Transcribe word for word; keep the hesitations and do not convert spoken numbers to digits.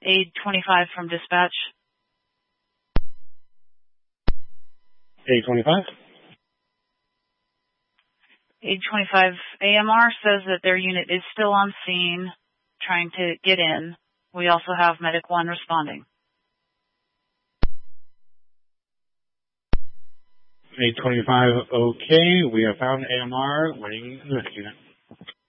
Aid twenty-five from dispatch. Aid twenty-five. Aid twenty-five, A M R says that their unit is still on scene, trying to get in. We also have Medic one responding. Aid twenty-five, okay. We have found A M R waiting in the unit.